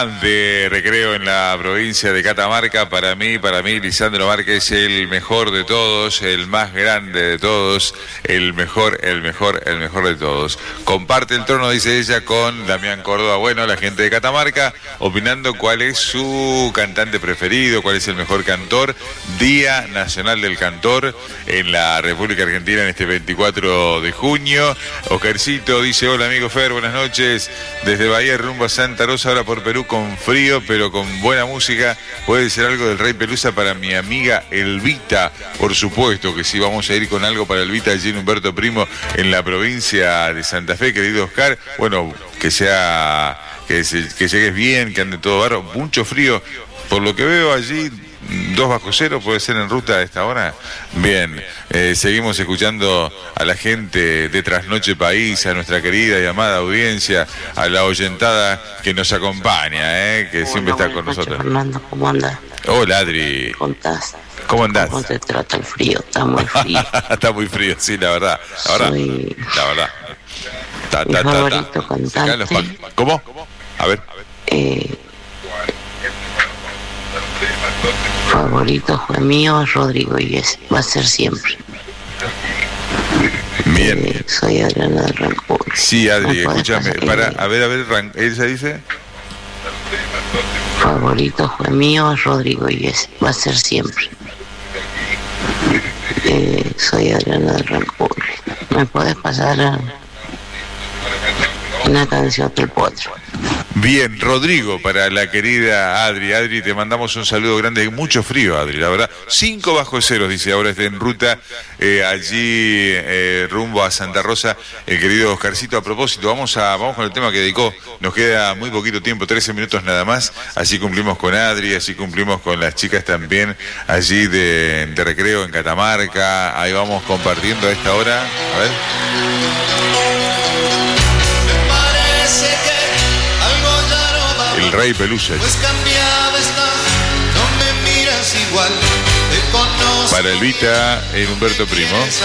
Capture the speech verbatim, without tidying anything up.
De Recreo en la provincia de Catamarca. Para mí, para mí, Lisandro Márquez es el mejor de todos, el más grande de todos, el mejor, el mejor, el mejor de todos. Comparte el trono, dice ella, con Damián Córdoba. Bueno, la gente de Catamarca opinando cuál es su cantante preferido, cuál es el mejor cantor. Día Nacional del Cantor en la República Argentina en este veinticuatro de junio. Oscarcito dice: hola amigo Fer, buenas noches. Desde Bahía rumbo a Santa Rosa, ahora por Perú, con frío pero con buena música. Puede ser algo del Rey Pelusa para mi amiga Elvita. Por supuesto que sí, vamos a ir con algo para Elvita allí en Humberto Primo en la provincia de Santa Fe, querido Oscar. Bueno, que sea, que, se, que llegues bien, que ande todo barro. Mucho frío, por lo que veo allí. Dos bajo cero, puede ser en ruta a esta hora. Bien, eh, seguimos escuchando a la gente de Trasnoche País, a nuestra querida y amada audiencia, a la oyentada que nos acompaña, eh, que Bueno, siempre está con noches, nosotros. Fernando, ¿cómo andas? Hola, Adri. ¿Qué contás? ¿Cómo andás? ¿Cómo te trata el frío? Está muy frío. Está muy frío, sí, la verdad. La verdad. Soy... La verdad. Ta, Mi ta, ta, ta. favorito cantante. ¿Cómo? A ver. Eh... favorito fue mío, Rodrigo, y ese va a ser siempre. Bien. Eh, soy Adriana del Rancor. Sí, Adri, ¿No escúchame. pasar? Para, Eh, a ver, a ver, Ran- ¿ella dice? favorito fue mío, Rodrigo, y ese va a ser siempre. Eh, soy Adriana del Rancor. ¿Me puedes pasar una canción del potro? Bien, Rodrigo, para la querida Adri. Adri, te mandamos un saludo grande. Hay mucho frío, Adri, la verdad. Cinco bajo cero, dice, ahora está en ruta eh, allí eh, rumbo a Santa Rosa, el querido Oscarcito. A propósito, vamos a vamos con el tema que dedicó. Nos queda muy poquito tiempo, trece minutos nada más. Así cumplimos con Adri, así cumplimos con las chicas también allí de, de Recreo en Catamarca. Ahí vamos compartiendo a esta hora. A ver. El Rey Pelusa. Pues cambiada estás, no me miras igual, te conozco. Para Elvita en Humberto Primo.